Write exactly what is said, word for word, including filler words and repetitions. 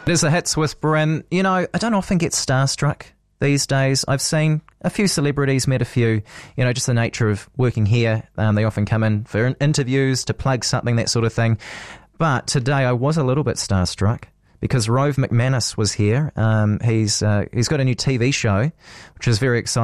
There's the Hits Whisperer, and, you know, I don't often get starstruck these days. I've seen a few celebrities, met a few, you know, just the nature of working here. Um, they often come in for interviews, to plug something, that sort of thing. But today I was a little bit starstruck because Rove McManus was here. Um, he's uh, he's got a new T V show, which is very exciting.